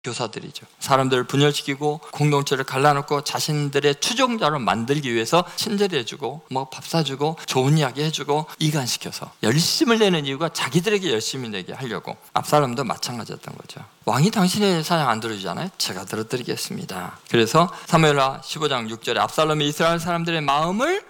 교사들이죠. 사람들을 분열시키고 공동체를 갈라놓고 자신들의 추종자로 만들기 위해서 친절해주고 밥 사주고 좋은 이야기 해주고 이간시켜서 열심을 내는 이유가 자기들에게 열심히 내게 하려고. 압살롬도 마찬가지였던 거죠. 왕이 당신의 사양 안 들어주잖아요. 제가 들어드리겠습니다. 그래서 사무엘하 15장 6절에 압살롬이 이스라엘 사람들의 마음을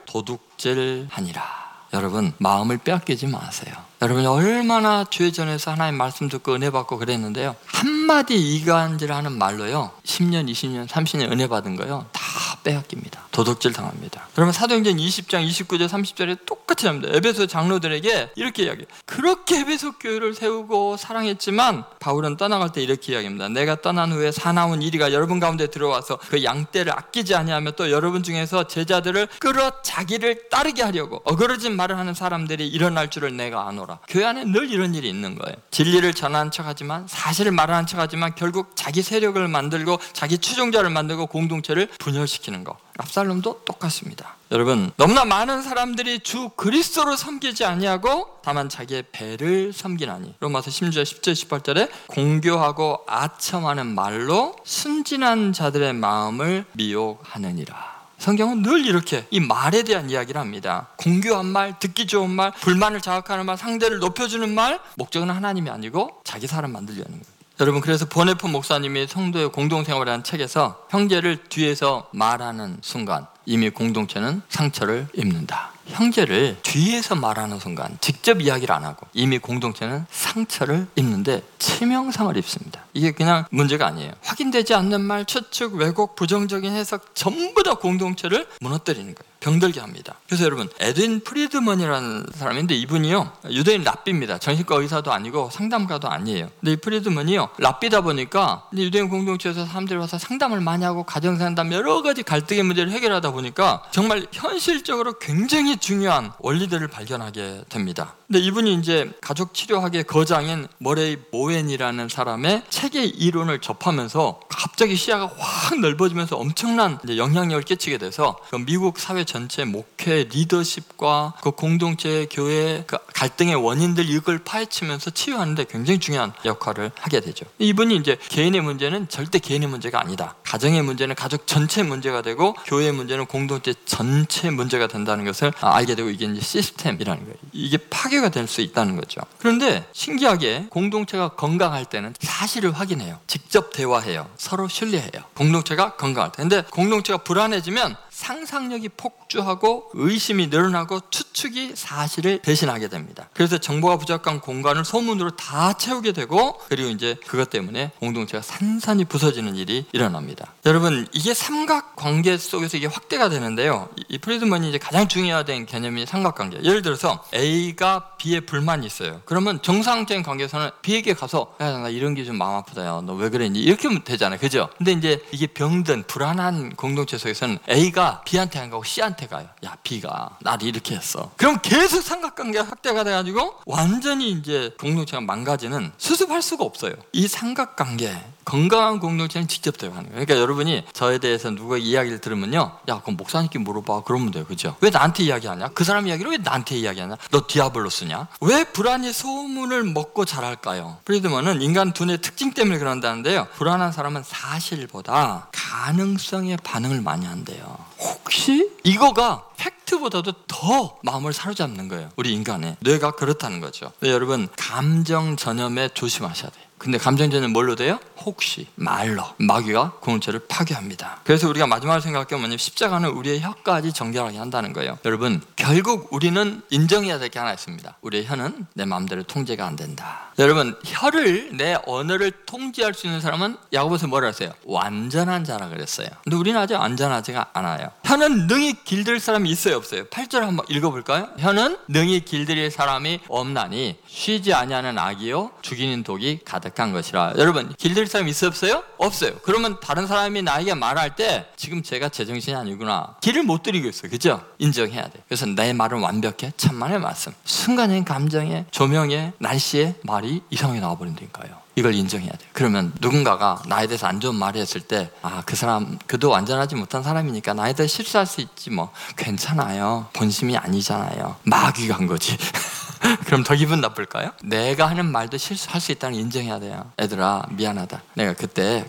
도둑질하니라. 여러분, 마음을 빼앗기지 마세요. 여러분이 얼마나 주의 전에서 하나님 말씀 듣고 은혜 받고 그랬는데요, 한마디 이간질하는 말로요 10년, 20년, 30년 은혜 받은 거요 다 빼앗깁니다. 도둑질 당합니다. 여러분, 사도행전 20장 29절 30절에 똑같이 합니다. 에베소 장로들에게 이렇게 이야기해요. 그렇게 에베소 교회를 세우고 사랑했지만 바울은 떠나갈 때 이렇게 이야기합니다. 내가 떠난 후에 사나운 이리가 여러분 가운데 들어와서 그 양떼를 아끼지 아니하며 또 여러분 중에서 제자들을 끌어 자기를 따르게 하려고 어그러진 말을 하는 사람들이 일어날 줄을 내가 아노라. 교회 안에 늘 이런 일이 있는 거예요. 진리를 전하는 척하지만, 사실을 말하는 척하지만 결국 자기 세력을 만들고 자기 추종자를 만들고 공동체를 분열시키는 거. 압살롬도 똑같습니다. 여러분, 너무나 많은 사람들이 주 그리스도를 섬기지 아니하고 다만 자기의 배를 섬기나니. 로마서 10절 18절에 공교하고 아첨하는 말로 순진한 자들의 마음을 미혹하느니라. 성경은 늘 이렇게 이 말에 대한 이야기를 합니다. 공교한 말, 듣기 좋은 말, 불만을 자극하는 말, 상대를 높여주는 말, 목적은 하나님이 아니고 자기 사람 만들려는 거예요. 여러분, 그래서 보네포 목사님이 성도의 공동생활이라는 책에서 형제를 뒤에서 말하는 순간 이미 공동체는 상처를 입는다. 형제를 뒤에서 말하는 순간 직접 이야기를 안 하고 이미 공동체는 상처를 입는데 치명상을 입습니다. 이게 그냥 문제가 아니에요. 확인되지 않는 말, 추측, 왜곡, 부정적인 해석 전부 다 공동체를 무너뜨리는 거예요. 병들게 합니다. 그래서 여러분, 에드윈 프리드먼이라는 사람인데 이분이요 유대인 랍비입니다. 정신과 의사도 아니고 상담가도 아니에요. 근데 이 프리드먼이요 랍비다 보니까 유대인 공동체에서 사람들이 와서 상담을 많이 하고 가정상담 여러 가지 갈등의 문제를 해결하다 보니까 정말 현실적으로 굉장히 중요한 원리들을 발견하게 됩니다. 근데 이분이 이제 가족 치료학의 거장인 머레이 모웬이라는 사람의 책의 이론을 접하면서 갑자기 시야가 확 넓어지면서 엄청난 이제 영향력을 끼치게 돼서 그 미국 사회 전체 목회 리더십과 그 공동체 교회 그 갈등의 원인들 이걸 파헤치면서 치유하는데 굉장히 중요한 역할을 하게 되죠. 이분이 이제 개인의 문제는 절대 개인의 문제가 아니다. 가정의 문제는 가족 전체 문제가 되고 교회의 문제는 공동체 전체 문제가 된다는 것을 알게 되고 이게 이제 시스템이라는 거예요. 이게 파괴가 될 수 있다는 거죠. 그런데 신기하게 공동체가 건강할 때는 사실을 확인해요. 직접 대화해요. 서로 신뢰해요. 공동체가 건강할 때. 근데 공동체가 불안해지면 상상력이 폭주하고 의심이 늘어나고 추측이 사실을 대신하게 됩니다. 그래서 정보가 부족한 공간을 소문으로 다 채우게 되고 그리고 이제 그것 때문에 공동체가 산산이 부서지는 일이 일어납니다. 여러분, 이게 삼각관계 속에서 이게 확대가 되는데요. 이 프리드먼이 이제 가장 중요한 개념이 삼각관계. 예를 들어서 A가 B에 불만이 있어요. 그러면 정상적인 관계에서는 B에게 가서 야, 나 이런 게 좀 마음 아프다. 야, 너 왜 그랬니? 이렇게 하면 되잖아요. 그죠? 근데 이제 이게 병든 불안한 공동체 속에서는 A가 B한테 안 가고 C한테 가요. 야, B가 나를 이렇게 했어. 그럼 계속 삼각관계가 확대가 돼가지고 완전히 이제 공동체가 망가지는, 수습할 수가 없어요. 이 삼각관계, 건강한 공동체는 직접 대화하는 거예요. 그러니까 여러분이 저에 대해서 누가 이야기를 들으면요, 야, 그럼 목사님께 물어봐. 그러면 돼요. 그죠? 왜 나한테 이야기하냐? 그 사람 이야기를 왜 나한테 이야기하냐? 너 디아블로스냐? 왜 불안이 소문을 먹고 자랄까요? 프리드먼은 인간 두뇌 특징 때문에 그런다는데요, 불안한 사람은 사실보다 가능성에 반응을 많이 한대요. 혹시? 이거가 팩트보다도 더 마음을 사로잡는 거예요. 우리 인간의 뇌가 그렇다는 거죠. 여러분, 감정 전염에 조심하셔야 돼요. 근데 감정 전염 뭘로 돼요? 혹시, 말로. 마귀가 공동체를 파괴합니다. 그래서 우리가 마지막으로 생각할 게 뭐냐면 십자가는 우리의 혀까지 정결하게 한다는 거예요. 여러분, 결국 우리는 인정해야 될 게 하나 있습니다. 우리의 혀는 내 마음대로 통제가 안 된다. 여러분, 혀를, 내 언어를 통제할 수 있는 사람은 야고보서 뭐라 했어요? 완전한 자라 그랬어요. 근데 우리는 아직 완전하지가 않아요. 혀는 능히 길들 사람이 있어요, 없어요? 8절 한번 읽어볼까요? 혀는 능히 길들일 사람이 없나니 쉬지 아니하는 악이요 죽이는 독이 가득한 것이라. 여러분, 길들일 사람이 있어요, 없어요? 없어요. 그러면 다른 사람이 나에게 말할 때 지금 제가 제정신이 아니구나, 길을 못 들이고 있어요. 그죠? 인정해야 돼. 그래서 내 말은 완벽해. 천만의 말씀. 순간적인 감정에, 조명에, 날씨에 말이 이상하게 나와버린다니까요. 이걸 인정해야 돼요. 그러면 누군가가 나에 대해서 안 좋은 말을 했을 때, 아, 그 사람 그도 완전하지 못한 사람이니까 나에 대해 실수할 수 있지 뭐, 괜찮아요. 본심이 아니잖아요. 마귀가 한 거지. 그럼 더 기분 나쁠까요? 내가 하는 말도 실수할 수 있다는 걸 인정해야 돼요. 애들아 미안하다. 내가 그때